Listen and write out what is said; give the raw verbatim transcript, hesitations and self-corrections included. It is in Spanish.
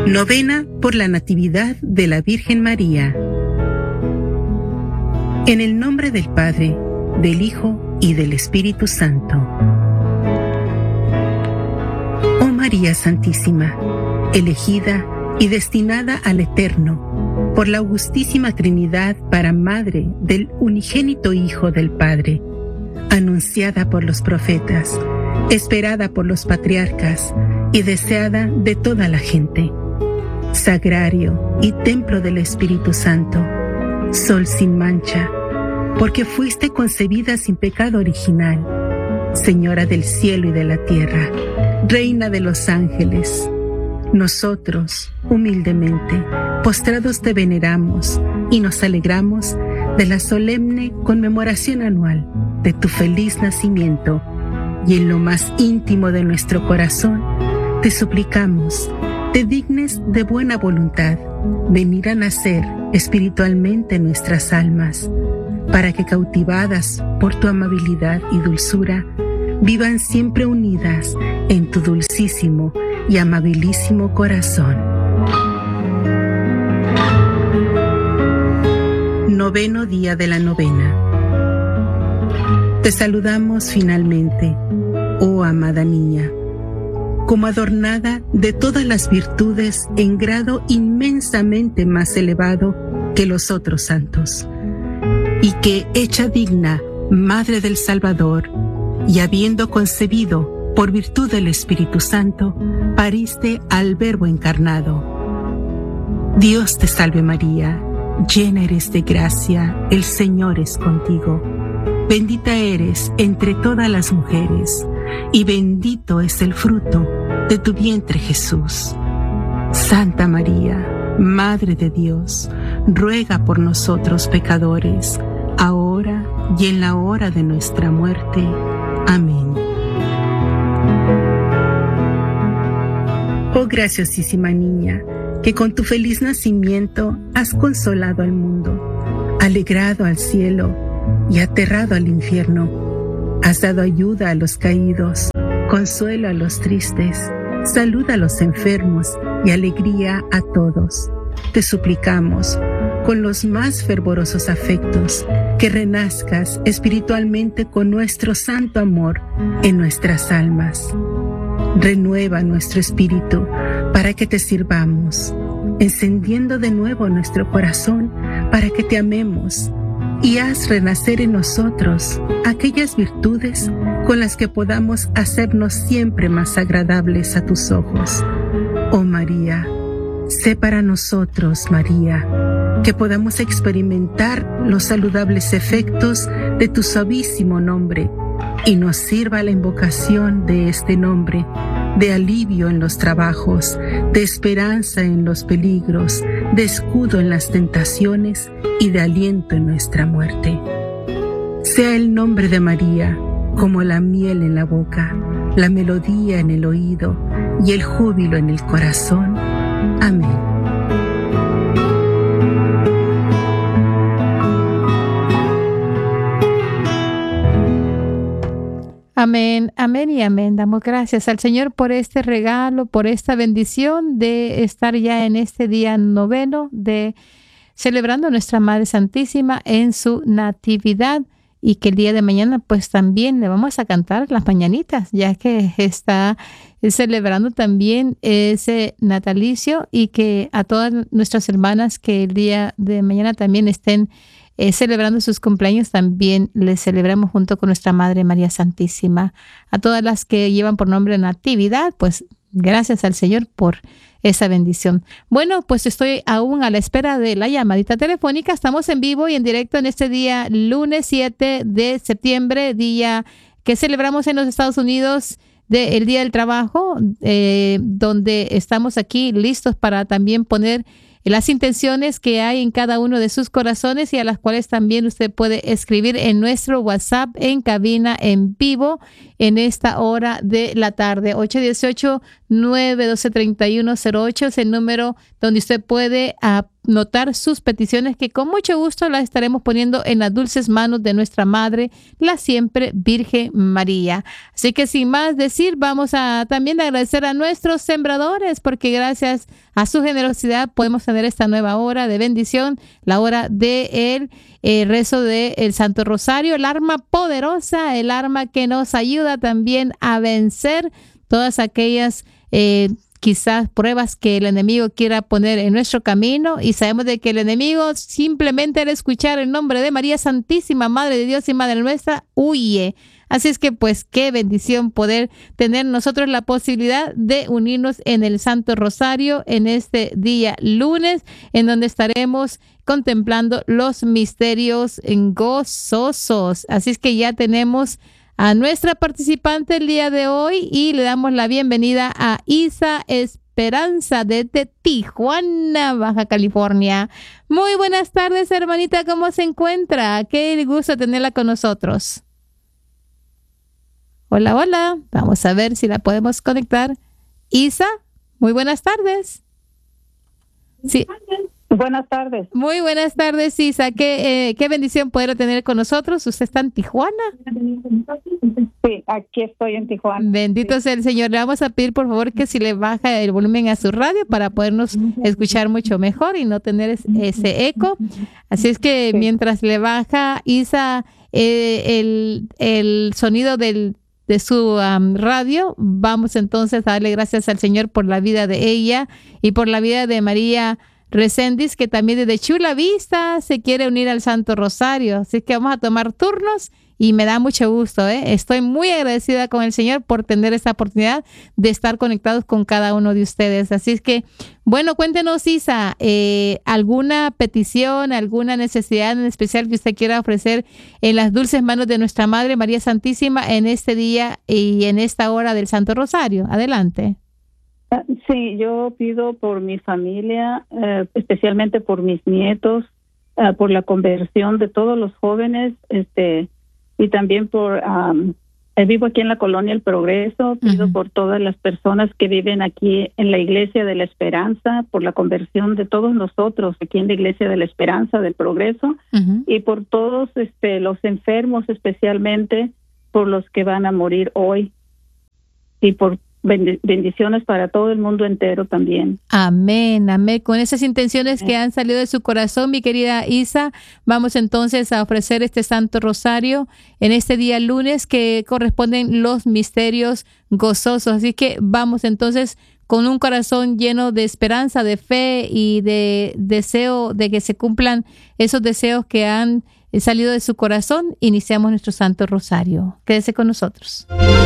Novena por la Natividad de la Virgen María. En el nombre del Padre, del Hijo y del Espíritu Santo. Oh María Santísima, elegida y destinada al Eterno por la Augustísima Trinidad para Madre del unigénito Hijo del Padre, anunciada por los profetas, esperada por los patriarcas y deseada de toda la gente. Sagrario y templo del Espíritu Santo, sol sin mancha, porque fuiste concebida sin pecado original, Señora del cielo y de la tierra, Reina de los ángeles. Nosotros, humildemente, postrados te veneramos y nos alegramos de la solemne conmemoración anual de tu feliz nacimiento, y en lo más íntimo de nuestro corazón te suplicamos te dignes de buena voluntad venir a nacer espiritualmente en nuestras almas, para que cautivadas por tu amabilidad y dulzura, vivan siempre unidas en tu dulcísimo y amabilísimo corazón. Noveno día de la novena. Te saludamos finalmente, oh amada niña, como adornada de todas las virtudes en grado inmensamente más elevado que los otros santos, y que, hecha digna, Madre del Salvador, y habiendo concebido por virtud del Espíritu Santo, pariste al Verbo encarnado. Dios te salve María, llena eres de gracia, el Señor es contigo. Bendita eres entre todas las mujeres, y bendito es el fruto de tu vientre Jesús. Santa María, Madre de Dios, ruega por nosotros pecadores, ahora y en la hora de nuestra muerte. Amén. Oh graciosísima niña, que con tu feliz nacimiento has consolado al mundo, alegrado al cielo y aterrado al infierno. Has dado ayuda a los caídos, consuelo a los tristes, salud a los enfermos y alegría a todos. Te suplicamos, con los más fervorosos afectos, que renazcas espiritualmente con nuestro santo amor en nuestras almas. Renueva nuestro espíritu para que te sirvamos, encendiendo de nuevo nuestro corazón para que te amemos, y haz renacer en nosotros aquellas virtudes con las que podamos hacernos siempre más agradables a tus ojos. Oh María, sé para nosotros, María, que podamos experimentar los saludables efectos de tu suavísimo nombre, y nos sirva la invocación de este nombre de alivio en los trabajos, de esperanza en los peligros, de escudo en las tentaciones y de aliento en nuestra muerte. Sea el nombre de María como la miel en la boca, la melodía en el oído y el júbilo en el corazón. Amén. Amén, amén y amén. Damos gracias al Señor por este regalo, por esta bendición de estar ya en este día noveno, de celebrando a nuestra Madre Santísima en su natividad, y que el día de mañana pues también le vamos a cantar las mañanitas, ya que está celebrando también ese natalicio, y que a todas nuestras hermanas que el día de mañana también estén Eh, celebrando sus cumpleaños, también les celebramos junto con nuestra Madre María Santísima. A todas las que llevan por nombre Natividad, pues gracias al Señor por esa bendición. Bueno, pues estoy aún a la espera de la llamadita telefónica. Estamos en vivo y en directo en este día, lunes siete de septiembre, día que celebramos en los Estados Unidos, de el Día del Trabajo, eh, donde estamos aquí listos para también poner las intenciones que hay en cada uno de sus corazones, y a las cuales también usted puede escribir en nuestro WhatsApp en cabina en vivo en esta hora de la tarde. ocho uno ocho, nueve uno dos, tres uno cero ocho es el número donde usted puede uh, notar sus peticiones, que con mucho gusto las estaremos poniendo en las dulces manos de nuestra Madre, la siempre Virgen María. Así que sin más decir, vamos a también agradecer a nuestros sembradores, porque gracias a su generosidad podemos tener esta nueva hora de bendición, la hora de el eh, rezo del Santo Rosario, el arma poderosa, el arma que nos ayuda también a vencer todas aquellas eh, quizás pruebas que el enemigo quiera poner en nuestro camino, y sabemos de que el enemigo simplemente al escuchar el nombre de María Santísima, Madre de Dios y Madre nuestra, huye. Así es que pues qué bendición poder tener nosotros la posibilidad de unirnos en el Santo Rosario en este día lunes, en donde estaremos contemplando los misterios gozosos. Así es que ya tenemos a nuestra participante el día de hoy y le damos la bienvenida a Isa Esperanza desde Tijuana, Baja California. Muy buenas tardes, hermanita, ¿cómo se encuentra? Qué gusto tenerla con nosotros. Hola, hola, vamos a ver si la podemos conectar. Isa, muy buenas tardes. Sí. Buenas tardes. Muy buenas tardes, Isa. Qué, eh, qué bendición poder tener con nosotros. ¿Usted está en Tijuana? Sí, aquí estoy en Tijuana. Bendito sí. sea el Señor. Le vamos a pedir, por favor, que si le baja el volumen a su radio para podernos escuchar mucho mejor y no tener es, ese eco. Así es que sí. Mientras le baja, Isa, eh, el, el sonido del de su um, radio, vamos entonces a darle gracias al Señor por la vida de ella y por la vida de María Reséndiz, que también desde Chula Vista se quiere unir al Santo Rosario. Así que vamos a tomar turnos y me da mucho gusto, ¿eh? Estoy muy agradecida con el Señor por tener esta oportunidad de estar conectados con cada uno de ustedes. Así es que, bueno, cuéntenos, Isa, eh, alguna petición, alguna necesidad en especial que usted quiera ofrecer en las dulces manos de nuestra Madre María Santísima en este día y en esta hora del Santo Rosario. Adelante. Sí, yo pido por mi familia, eh, especialmente por mis nietos, eh, por la conversión de todos los jóvenes, este, y también por, um, eh, vivo aquí en la colonia El Progreso, pido uh-huh. por todas las personas que viven aquí en la Iglesia de la Esperanza, por la conversión de todos nosotros aquí en la Iglesia de la Esperanza del Progreso, uh-huh. y por todos este, los enfermos, especialmente por los que van a morir hoy, y por bendiciones para todo el mundo entero también. Amén, amén. Con esas intenciones que han salido de su corazón, mi querida Isa, vamos entonces a ofrecer este Santo Rosario en este día lunes que corresponden los misterios gozosos. Así que vamos entonces con un corazón lleno de esperanza, de fe y de deseo de que se cumplan esos deseos que han salido de su corazón. Iniciamos nuestro Santo Rosario. Quédese con nosotros.